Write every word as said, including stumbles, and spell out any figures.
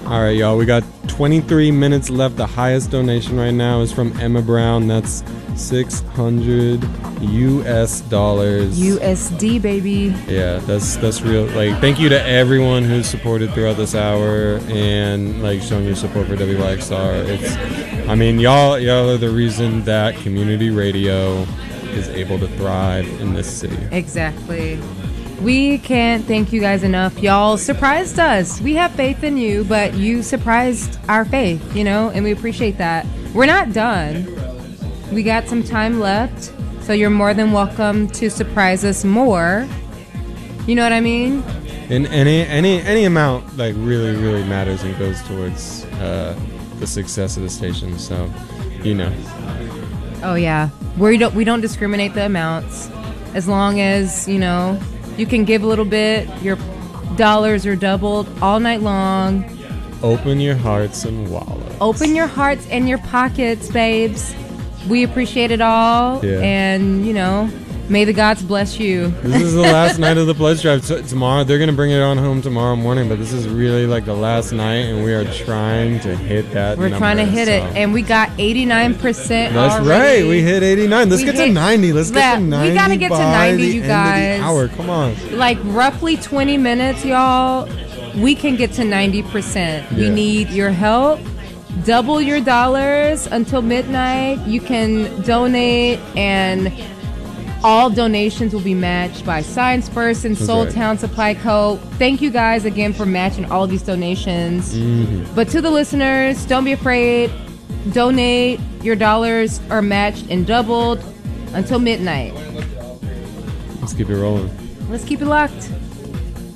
All right, y'all. We got twenty-three minutes left. The highest donation right now is from Emma Brown. That's six hundred U S dollars. U S D, baby. Yeah, that's that's real. Like, thank you to everyone who's supported throughout this hour and like showing your support for W Y X R. It's, I mean, y'all y'all are the reason that community radio is able to thrive in this city. Exactly. We can't thank you guys enough. Y'all surprised us. We have faith in you, but you surprised our faith, you know, and we appreciate that. We're not done. We got some time left, so you're more than welcome to surprise us more. You know what I mean? And any any any amount like really really matters and goes towards uh, the success of the station. So, you know. Oh yeah, we don't we don't discriminate the amounts, as long as you know. You can give a little bit. Your dollars are doubled all night long. Open your hearts and wallets. Open your hearts and your pockets, babes. We appreciate it all. Yeah. And, you know, may the gods bless you. This is the last night of the pledge drive. T- tomorrow, they're going to bring it on home tomorrow morning, but this is really like the last night, and we are trying to hit that We're number, trying to hit so. it. And we got eighty-nine percent That's already. right. We hit eighty-nine. Let's We get hit- to ninety. Let's Yeah, get to we ninety. gotta get to by ninety, the you end guys. Of the hour. Come on. Like roughly twenty minutes, y'all. We can get to ninety percent. We Yeah. need your help. Double your dollars until midnight. You can donate, and all donations will be matched by Science First and Soul right. Town Supply Co. Thank you guys again for matching all of these donations. Mm-hmm. But to the listeners, don't be afraid. Donate. Your dollars are matched and doubled until midnight. Let's keep it rolling. Let's keep it locked.